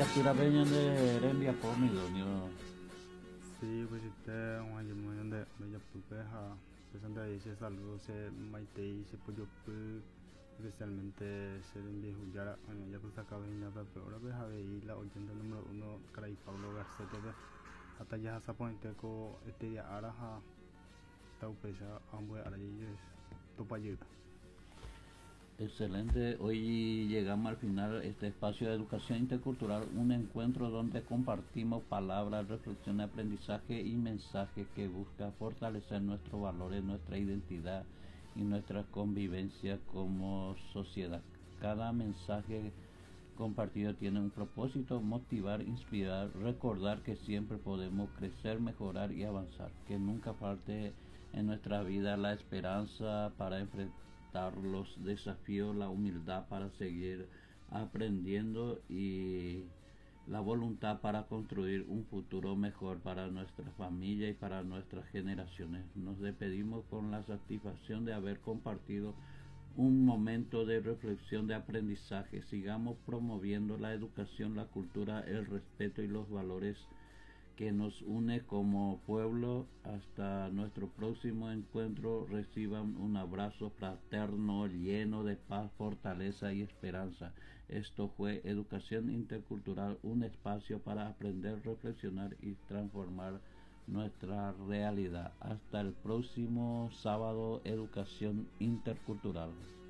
tira peña de rembia comido, niño. Sí, pues este un año muy donde me ya pude a presente ahí se saludo se maite y se pollo especialmente se den viejo ya ya pues acaba de nada pero ahora ves a ver la oyente número uno Caray Pablo Garcete hasta ya se pone co este día ahora ha tau pesa ambos ahora ya es topa ayuda. Excelente, hoy llegamos al final de este espacio de educación intercultural, un encuentro donde compartimos palabras, reflexiones, aprendizaje y mensajes que busca fortalecer nuestros valores, nuestra identidad y nuestra convivencia como sociedad. Cada mensaje compartido tiene un propósito: motivar, inspirar, recordar que siempre podemos crecer, mejorar y avanzar, que nunca falte en nuestra vida la esperanza para enfrentar los desafíos, la humildad para seguir aprendiendo y la voluntad para construir un futuro mejor para nuestra familia y para nuestras generaciones. Nos despedimos con la satisfacción de haber compartido un momento de reflexión, de aprendizaje. Sigamos promoviendo la educación, la cultura, el respeto y los valores que nos une como pueblo. Hasta nuestro próximo encuentro, reciban un abrazo fraterno lleno de paz, fortaleza y esperanza. Esto fue Educación Intercultural, un espacio para aprender, reflexionar y transformar nuestra realidad. Hasta el próximo sábado, Educación Intercultural.